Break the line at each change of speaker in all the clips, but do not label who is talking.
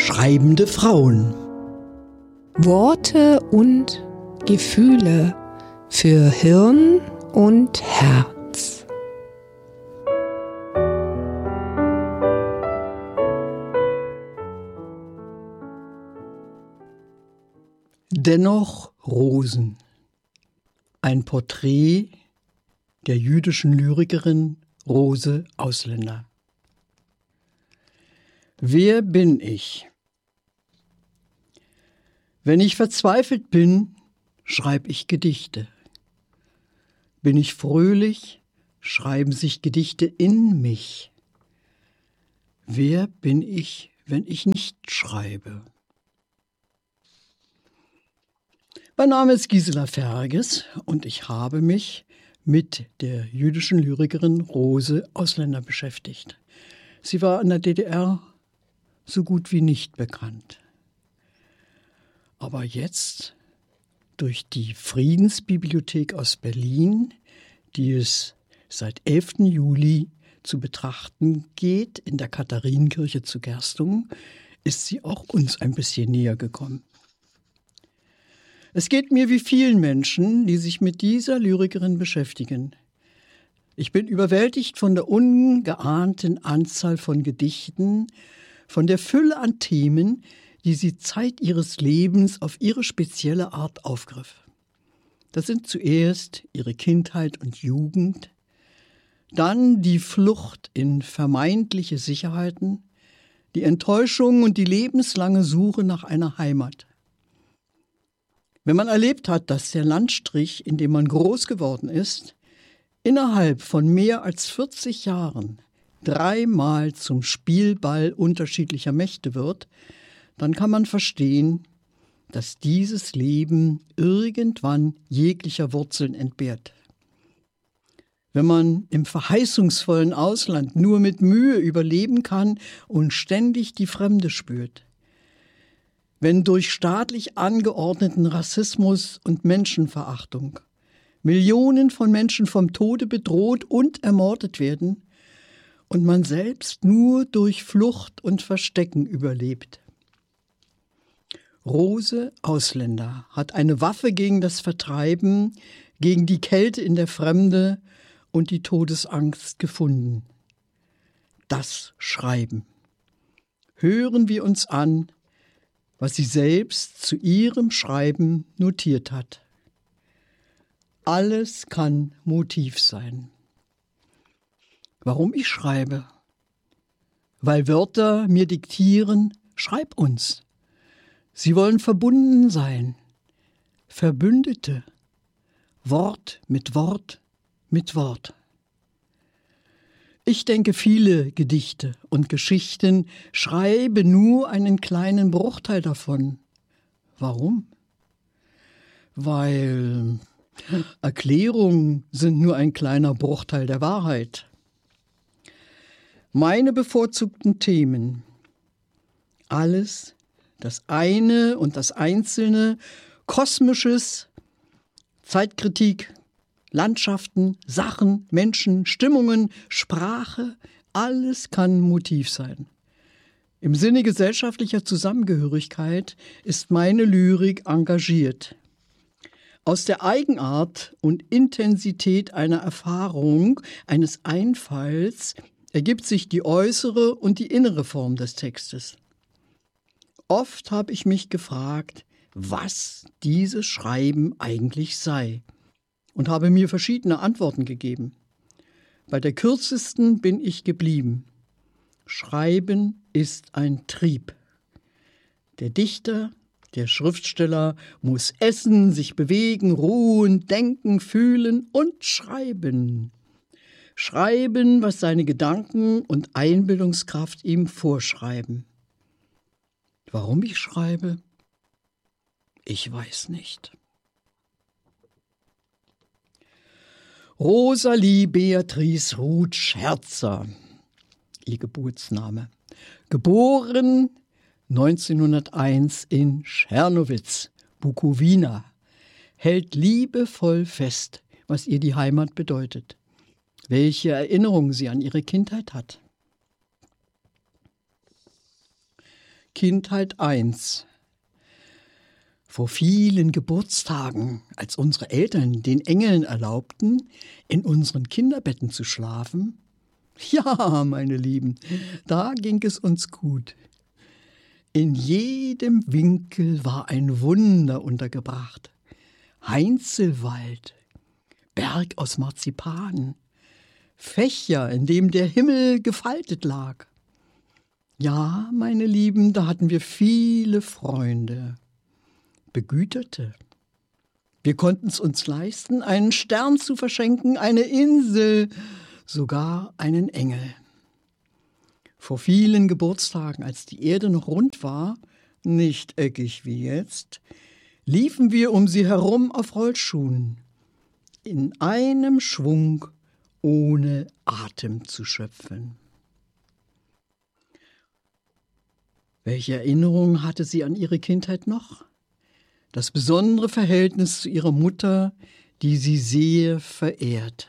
Schreibende Frauen.
Worte und Gefühle für Hirn und Herz.
Dennoch Rosen. Ein Porträt der jüdischen Lyrikerin Rose Ausländer. Wer bin ich? Wenn ich verzweifelt bin, schreibe ich Gedichte. Bin ich fröhlich, schreiben sich Gedichte in mich. Wer bin ich, wenn ich nicht schreibe? Mein Name ist Gisela Ferges und ich habe mich mit der jüdischen Lyrikerin Rose Ausländer beschäftigt. Sie war in der DDR so gut wie nicht bekannt. Aber jetzt, durch die Friedensbibliothek aus Berlin, die es seit 11. Juli zu betrachten geht, in der Katharinenkirche zu Gerstungen, ist sie auch uns ein bisschen näher gekommen. Es geht mir wie vielen Menschen, die sich mit dieser Lyrikerin beschäftigen. Ich bin überwältigt von der ungeahnten Anzahl von Gedichten, von der Fülle an Themen, die sie Zeit ihres Lebens auf ihre spezielle Art aufgriff. Das sind zuerst ihre Kindheit und Jugend, dann die Flucht in vermeintliche Sicherheiten, die Enttäuschung und die lebenslange Suche nach einer Heimat. Wenn man erlebt hat, dass der Landstrich, in dem man groß geworden ist, innerhalb von mehr als 40 Jahren 3-mal zum Spielball unterschiedlicher Mächte wird, dann kann man verstehen, dass dieses Leben irgendwann jeglicher Wurzeln entbehrt. Wenn man im verheißungsvollen Ausland nur mit Mühe überleben kann und ständig die Fremde spürt, wenn durch staatlich angeordneten Rassismus und Menschenverachtung Millionen von Menschen vom Tode bedroht und ermordet werden und man selbst nur durch Flucht und Verstecken überlebt. Rose Ausländer hat eine Waffe gegen das Vertreiben, gegen die Kälte in der Fremde und die Todesangst gefunden. Das Schreiben. Hören wir uns an, was sie selbst zu ihrem Schreiben notiert hat. Alles kann Motiv sein. Warum ich schreibe? Weil Wörter mir diktieren, schreib uns. Sie wollen verbunden sein, Verbündete, Wort mit Wort mit Wort. Ich denke, viele Gedichte und Geschichten, schreibe nur einen kleinen Bruchteil davon. Warum? Weil Erklärungen sind nur ein kleiner Bruchteil der Wahrheit. Meine bevorzugten Themen, alles, das eine und das Einzelne, Kosmisches, Zeitkritik, Landschaften, Sachen, Menschen, Stimmungen, Sprache, alles kann Motiv sein. Im Sinne gesellschaftlicher Zusammengehörigkeit ist meine Lyrik engagiert. Aus der Eigenart und Intensität einer Erfahrung, eines Einfalls, ergibt sich die äußere und die innere Form des Textes. Oft habe ich mich gefragt, was dieses Schreiben eigentlich sei, und habe mir verschiedene Antworten gegeben. Bei der kürzesten bin ich geblieben. Schreiben ist ein Trieb. Der Dichter, der Schriftsteller muss essen, sich bewegen, ruhen, denken, fühlen und schreiben. Schreiben, was seine Gedanken und Einbildungskraft ihm vorschreiben. Warum ich schreibe? Ich weiß nicht. Rosalie Beatrice Ruth Scherzer, ihr Geburtsname. Geboren 1901 in Czernowitz, Bukowina, hält liebevoll fest, was ihr die Heimat bedeutet, welche Erinnerungen sie an ihre Kindheit hat. Kindheit 1. Vor vielen Geburtstagen, als unsere Eltern den Engeln erlaubten, in unseren Kinderbetten zu schlafen, ja, meine Lieben, da ging es uns gut. In jedem Winkel war ein Wunder untergebracht. Heinzelwald, Berg aus Marzipan, Fächer, in dem der Himmel gefaltet lag. Ja, meine Lieben, da hatten wir viele Freunde, Begüterte. Wir konnten es uns leisten, einen Stern zu verschenken, eine Insel, sogar einen Engel. Vor vielen Geburtstagen, als die Erde noch rund war, nicht eckig wie jetzt, liefen wir um sie herum auf Rollschuhen, in einem Schwung, ohne Atem zu schöpfen. Welche Erinnerungen hatte sie an ihre Kindheit noch? Das besondere Verhältnis zu ihrer Mutter, die sie sehr verehrte.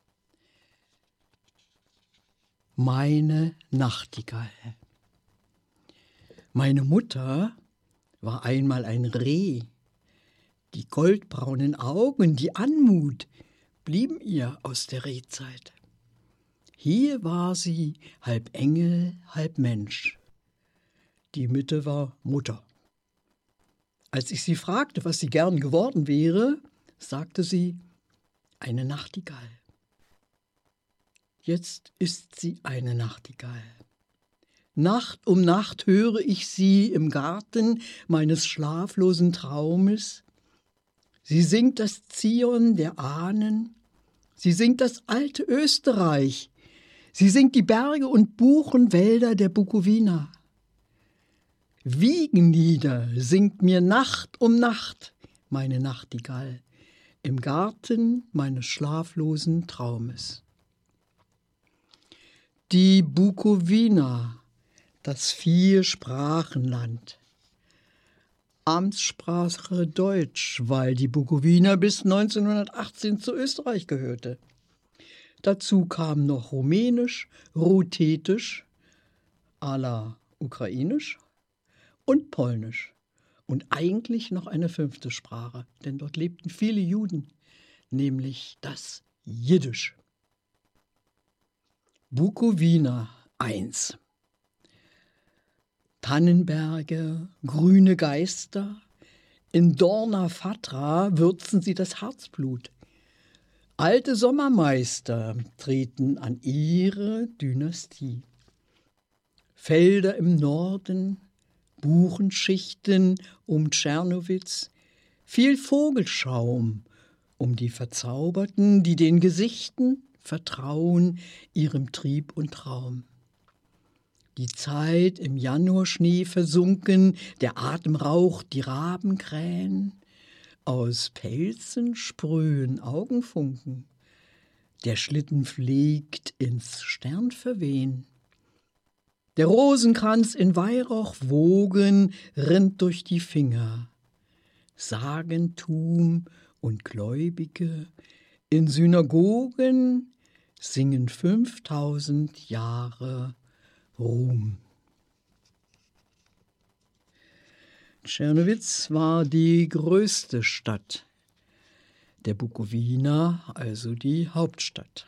Meine Nachtigall. Meine Mutter war einmal ein Reh. Die goldbraunen Augen, die Anmut blieben ihr aus der Rehzeit. Hier war sie halb Engel, halb Mensch. Die Mitte war Mutter. Als ich sie fragte, was sie gern geworden wäre, sagte sie, eine Nachtigall. Jetzt ist sie eine Nachtigall. Nacht um Nacht höre ich sie im Garten meines schlaflosen Traumes. Sie singt das Zion der Ahnen. Sie singt das alte Österreich. Sie singt die Berge und Buchenwälder der Bukowina. Wiegenlieder singt mir Nacht um Nacht, meine Nachtigall, im Garten meines schlaflosen Traumes. Die Bukowina, das Viersprachenland. Amtssprache Deutsch, weil die Bukowina bis 1918 zu Österreich gehörte. Dazu kam noch Rumänisch, Ruthetisch, à la Ukrainisch und Polnisch. Und eigentlich noch eine 5. Sprache, denn dort lebten viele Juden, nämlich das Jiddisch. Bukowina 1. Tannenberge, grüne Geister, in Dorna Fatra würzen sie das Herzblut. Alte Sommermeister treten an ihre Dynastie. Felder im Norden, Buchenschichten um Tschernowitz, viel Vogelschaum um die Verzauberten, die den Gesichten vertrauen ihrem Trieb und Traum. Die Zeit im Januarschnee versunken, der Atem raucht die Rabenkrähen, aus Pelzen sprühen Augenfunken, der Schlitten fliegt ins Sternverwehen. Der Rosenkranz in Weihrauchwogen rinnt durch die Finger. Sagentum und Gläubige in Synagogen singen 5000 Jahre Ruhm. Tschernowitz war die größte Stadt der Bukowina, also die Hauptstadt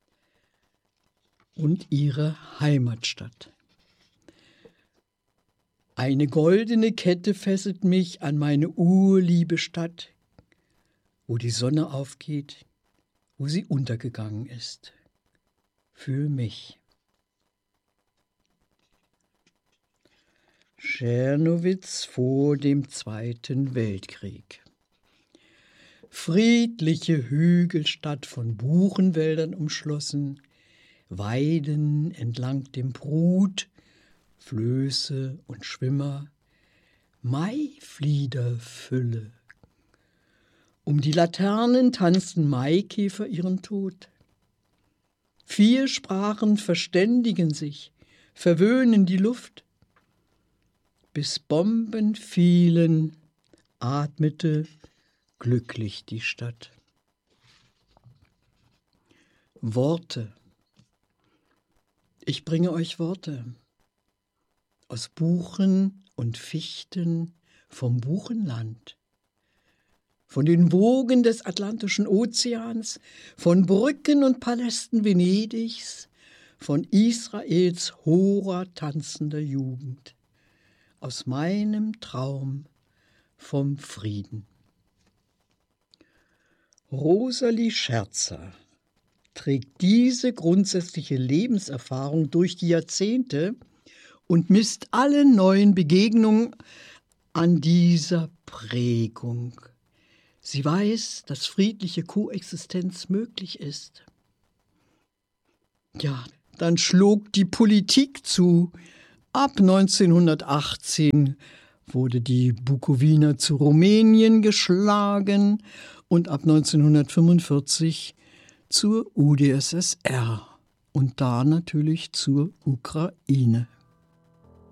und ihre Heimatstadt. Eine goldene Kette fesselt mich an meine urliebe Stadt, wo die Sonne aufgeht, wo sie untergegangen ist. Für mich. Tschernowitz vor dem Zweiten Weltkrieg. Friedliche Hügelstadt von Buchenwäldern umschlossen, Weiden entlang dem Prut, Flöße und Schwimmer, Maifliederfülle. Um die Laternen tanzen Maikäfer ihren Tod. 4 Sprachen verständigen sich, verwöhnen die Luft. Bis Bomben fielen, atmete glücklich die Stadt. Worte. Ich bringe euch Worte. Aus Buchen und Fichten vom Buchenland, von den Wogen des Atlantischen Ozeans, von Brücken und Palästen Venedigs, von Israels hoher tanzender Jugend, aus meinem Traum vom Frieden. Rosalie Scherzer trägt diese grundsätzliche Lebenserfahrung durch die Jahrzehnte und misst alle neuen Begegnungen an dieser Prägung. Sie weiß, dass friedliche Koexistenz möglich ist. Ja, dann schlug die Politik zu. Ab 1918 wurde die Bukowina zu Rumänien geschlagen und ab 1945 zur UdSSR und da natürlich zur Ukraine.